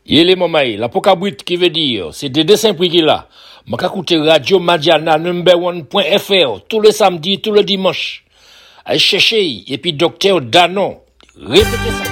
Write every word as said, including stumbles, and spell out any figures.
Yele mamaï, la pokabrit qui veut dire, c'est des dessins prix qu'il a. M'a écouté Radio Madiana number one point F R tous les samedis, tous les dimanches. Allez chercher, et puis docteur Danon. Répétez ça.